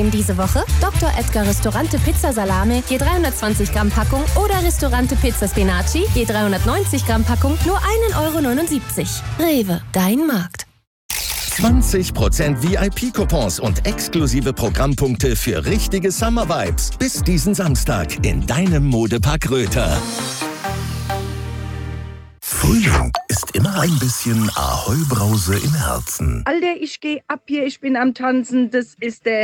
Ideen diese Woche? Dr. Edgar Ristorante Pizza Salame, je 320 Gramm Packung oder Ristorante Pizza Spinaci, je 390 Gramm Packung, nur 1,79 €. Rewe, dein Markt. 20% VIP-Coupons und exklusive Programmpunkte für richtige Summer-Vibes. Bis diesen Samstag in deinem Modepark Röther. Frühling ist immer ein bisschen Ahoi-Brause im Herzen. Alter, ich geh ab hier, ich bin am Tanzen, das ist der